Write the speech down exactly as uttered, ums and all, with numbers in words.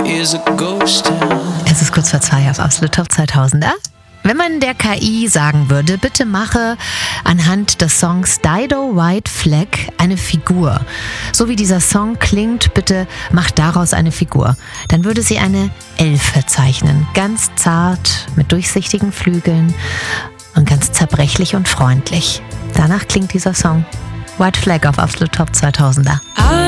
is a ghost town. Es ist kurz vor zwei auf Absolut Top zweitausender. Wenn man der K I sagen würde, bitte mache anhand des Songs Dido White Flag eine Figur. So wie dieser Song klingt, bitte mach daraus eine Figur. Dann würde sie eine Elfe zeichnen. Ganz zart, mit durchsichtigen Flügeln und ganz zerbrechlich und freundlich. Danach klingt dieser Song. White Flag auf Absolut Top zweitausender.